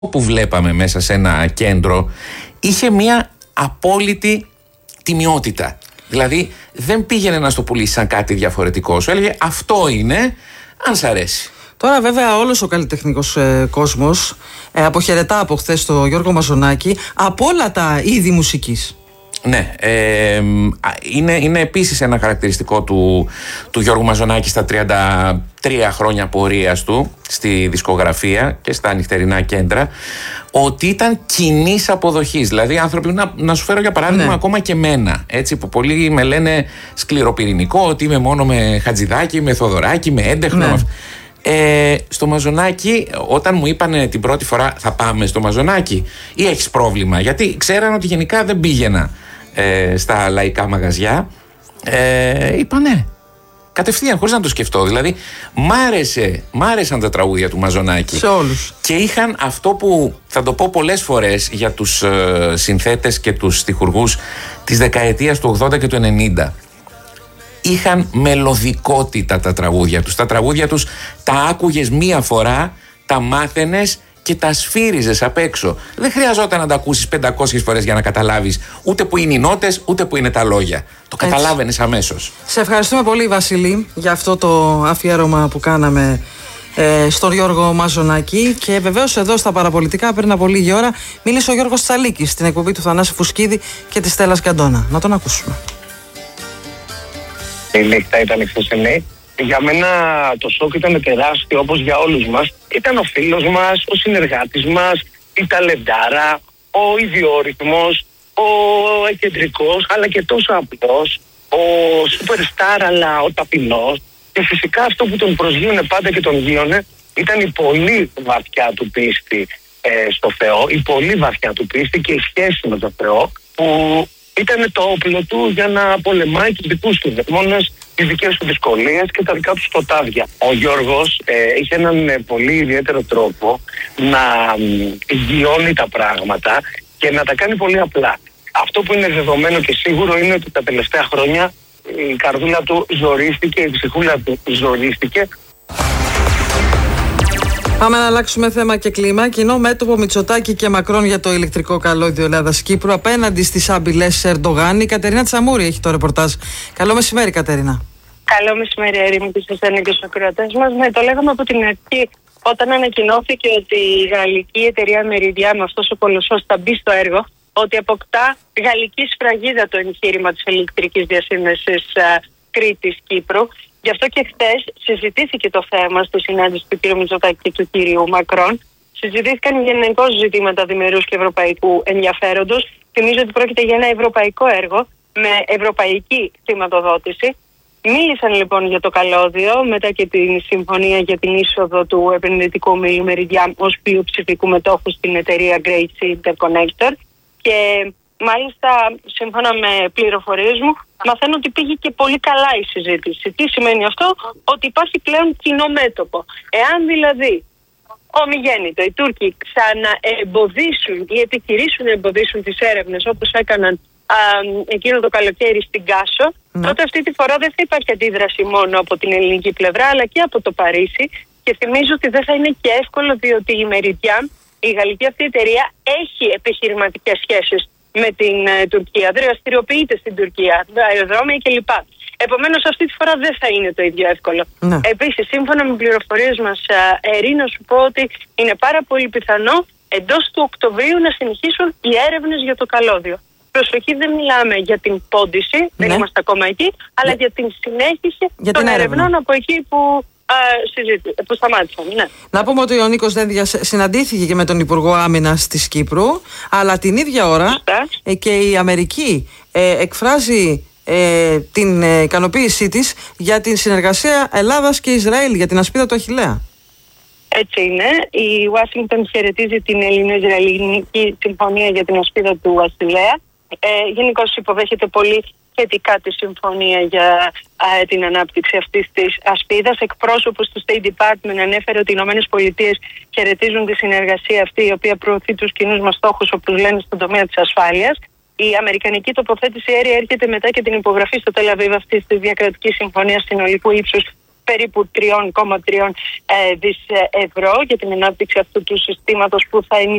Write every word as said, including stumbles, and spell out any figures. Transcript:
που βλέπαμε μέσα σε ένα κέντρο είχε μια απόλυτη τιμιότητα. Δηλαδή δεν πήγαινε να στο πουλήσει σαν κάτι διαφορετικό. Σου έλεγε αυτό είναι, αν σ' αρέσει. Τώρα βέβαια όλος ο καλλιτεχνικός ε, κόσμος ε, αποχαιρετά από χθες τον Γιώργο Μαζονάκη από όλα τα είδη μουσικής. Ναι, ε, είναι, είναι επίσης ένα χαρακτηριστικό του, του Γιώργου Μαζονάκη στα τριάντα τρία χρόνια πορείας του στη δισκογραφία και στα νυχτερινά κέντρα, ότι ήταν κοινής αποδοχής. Δηλαδή άνθρωποι, να, να σου φέρω για παράδειγμα, ναι, ακόμα και μένα, έτσι, που πολλοί με λένε σκληροπυρηνικό, ότι είμαι μόνο με Χατζηδάκη, με Θοδωράκη, με έντεχνο. Ναι. Ε, στο Μαζονάκη, όταν μου είπανε την πρώτη φορά θα πάμε στο Μαζονάκη ή έχεις πρόβλημα, γιατί ξέραν ότι γενικά δεν πήγαινα ε, στα λαϊκά μαγαζιά, ε, είπα ναι, κατευθείαν, χωρίς να το σκεφτώ. Δηλαδή μ' άρεσε, μ' άρεσαν τα τραγούδια του Μαζονάκη σε όλους. Και είχαν αυτό που θα το πω πολλές φορές για τους ε, συνθέτες και τους στιχουργούς της δεκαετίας του ογδόντα και του ενενήντα. Είχαν μελωδικότητα τα τραγούδια τους. Τα τραγούδια τους τα άκουγες μία φορά, τα μάθαινες και τα σφύριζες απ' έξω. Δεν χρειαζόταν να τα ακούσεις πεντακόσιες φορές για να καταλάβεις ούτε που είναι οι νότες, ούτε που είναι τα λόγια. Το καταλάβαινες αμέσως. Σε ευχαριστούμε πολύ, Βασίλη, για αυτό το αφιέρωμα που κάναμε ε, στον Γιώργο Μαζονάκη. Και βεβαίως εδώ στα παραπολιτικά πριν από λίγη ώρα μίλησε ο Γιώργος Τσαλίκης στην εκπομπή του Θανάση Φουσκίδη και της Στέλλας Γκαντόνα. Να τον ακούσουμε. Η νύχτα ήταν εχθεσινή. Για μένα το σοκ ήταν τεράστιο, όπως για όλους μας. Ήταν ο φίλος μας, ο συνεργάτης μας, η ταλεντάρα, ο ιδιόρυθμος, ο εκκεντρικός, αλλά και τόσο απλός, ο superstar, αλλά ο ταπεινός. Και φυσικά αυτό που τον προσγείωνε πάντα και τον γείωνε ήταν η πολύ βαθιά του πίστη ε, στο Θεό, η πολύ βαθιά του πίστη και η σχέση με τον Θεό, που ήταν το όπλο του για να πολεμάει τους δικούς του δαιμόνες, τις δικές του δυσκολίες και τα δικά του σκοτάδια. Ο Γιώργος ε, είχε έναν ε, πολύ ιδιαίτερο τρόπο να ε, γιώνει τα πράγματα και να τα κάνει πολύ απλά. Αυτό που είναι δεδομένο και σίγουρο είναι ότι τα τελευταία χρόνια η καρδούλα του ζορίστηκε, η ψυχούλα του ζορίστηκε. Πάμε να αλλάξουμε θέμα και κλίμα. Κοινό μέτωπο Μητσοτάκη και Μακρόν για το ηλεκτρικό καλώδιο Ελλάδας-Κύπρου απέναντι στις άμπιλες Ερντογάν. Η Κατερίνα Τσαμούρη έχει το ρεπορτάζ. Καλό μεσημέρι, Κατερίνα. Καλό μεσημέρι, Ερήμη, και σε εσένα και στους ακροατές μας. Ναι, το λέγαμε από την αρχή όταν ανακοινώθηκε ότι η γαλλική εταιρεία Meridiam, αυτός ο κολοσσός, θα μπει στο έργο, ότι αποκτά γαλλική σφραγίδα το εγχείρημα της ηλεκτρικής διασύνδεσης Κρήτης-Κύπρου. Γι' αυτό και χθες συζητήθηκε το θέμα στη συνάντηση του κ. Μητσοτάκη και του κ. Μακρόν. Συζητήθηκαν γενικώς ζητήματα διμερούς και ευρωπαϊκού ενδιαφέροντος. Θυμίζω ότι πρόκειται για ένα ευρωπαϊκό έργο με ευρωπαϊκή χρηματοδότηση. Μίλησαν λοιπόν για το καλώδιο μετά και την συμφωνία για την είσοδο του επενδυτικού ομίλου Meridiam ως πλειοψηφικού μετόχου στην εταιρεία Great Sea Interconnector. Και μάλιστα, σύμφωνα με πληροφορίες μου, μαθαίνω ότι πήγε και πολύ καλά η συζήτηση. Τι σημαίνει αυτό? Ότι υπάρχει πλέον κοινό μέτωπο. Εάν δηλαδή ομιγέννητο οι Τούρκοι ξαναεμποδίσουν ή επιχειρήσουν να εμποδίσουν τις έρευνες όπως έκαναν α, εκείνο το καλοκαίρι στην Κάσο, mm. τότε αυτή τη φορά δεν θα υπάρχει αντίδραση μόνο από την ελληνική πλευρά αλλά και από το Παρίσι. Και θυμίζω ότι δεν θα είναι και εύκολο, διότι η Meridiam, η γαλλική αυτή εταιρεία, έχει επιχειρηματικές σχέσεις με την ε, Τουρκία, δραστηριοποιείται στην Τουρκία, αεροδρόμια κλπ. Επομένως, αυτή τη φορά δεν θα είναι το ίδιο εύκολο. Ναι. Επίσης, σύμφωνα με πληροφορίες μας, Ερή, να σου πω ότι είναι πάρα πολύ πιθανό εντός του Οκτωβρίου να συνεχίσουν οι έρευνες για το καλώδιο. Προσοχή, δεν μιλάμε για την πόντιση, ναι, δεν είμαστε ακόμα εκεί, αλλά ναι, για την συνέχιση για των ερευνών από εκεί που. που σταμάτησαν, ναι. Να πούμε ότι ο Νίκος Δένδιας συναντήθηκε και με τον Υπουργό Άμυνας της Κύπρου, αλλά την ίδια ώρα ε, και η Αμερική ε, εκφράζει ε, την ε, ικανοποίησή της για την συνεργασία Ελλάδας και Ισραήλ για την ασπίδα του Αχιλλέα. Έτσι είναι. Η Ουάσιγκτον χαιρετίζει την Ελληνο-Ισραηλινική συμφωνία για την ασπίδα του Αχιλλέα. Ε, γενικώς υποδέχεται πολύ θετικά τη συμφωνία για α, την ανάπτυξη αυτής της ασπίδας. Εκπρόσωπος του State Department ανέφερε ότι οι Ηνωμένες Πολιτείες χαιρετίζουν τη συνεργασία αυτή, η οποία προωθεί τους κοινούς μας στόχους, όπως λένε, στον τομέα της ασφάλειας. Η αμερικανική τοποθέτηση έρχεται μετά και την υπογραφή στο Τελ Αβίβ αυτής της διακρατικής συμφωνίας συνολικού ύψους περίπου τρία κόμμα τρία δις ευρώ για την ανάπτυξη αυτού του συστήματος που θα ενισχύσει